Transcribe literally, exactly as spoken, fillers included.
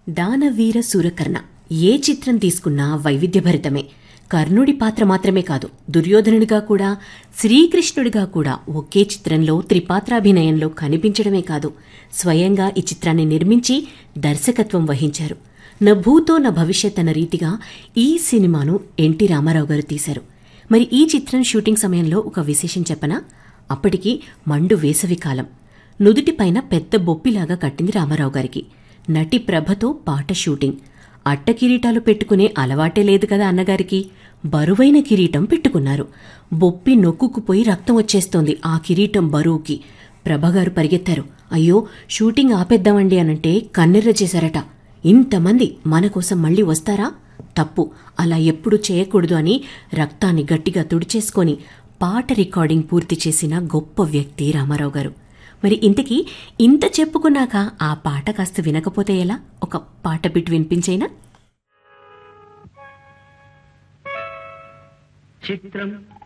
దానవీర సూరకర్ణ ఏ చిత్రం తీసుకున్నా వైవిధ్యభరితమే. కర్ణుడి పాత్ర మాత్రమే కాదు, దుర్యోధనుడిగా కూడా శ్రీకృష్ణుడిగా కూడా ఒకే చిత్రంలో త్రిపాత్రాభినయంలో కనిపించడమే కాదు, స్వయంగా ఈ చిత్రాన్ని నిర్మించి దర్శకత్వం వహించారు. న భూతో న భవిష్యత్ అన్న రీతిగా ఈ సినిమాను ఎన్టీ రామారావు గారు తీశారు. మరి ఈ చిత్రం షూటింగ్ సమయంలో ఒక విశేషం చెప్పనా? అప్పటికి మండు వేసవి కాలం. నుదుటిపైన పెద్ద బొప్పిలాగా కట్టింది రామారావు గారికి. నటి ప్రభతో పాట షూటింగ్. అట్ట కిరీటాలు పెట్టుకునే అలవాటే లేదు కదా అన్నగారికి. బరువైన కిరీటం పెట్టుకున్నారు. బొప్పి నొక్కుకుపోయి రక్తం వచ్చేస్తోంది ఆ కిరీటం బరువుకి. ప్రభగారు పరిగెత్తారు. అయ్యో, షూటింగ్ ఆపేద్దామండి అనంటే కన్నెర్ర చేశారట. ఇంతమంది మన కోసం మళ్లీ వస్తారా? తప్పు, అలా ఎప్పుడూ చేయకూడదు అని రక్తాన్ని గట్టిగా తుడిచేసుకొని పాట రికార్డింగ్ పూర్తి చేసిన గొప్ప వ్యక్తి రామారావు గారు. మరి ఇంతకీ ఇంత చెప్పుకున్నాక ఆ పాట కాస్త వినకపోతే ఎలా? ఒక పాట బిట్ వినిపించైనా? చిత్రం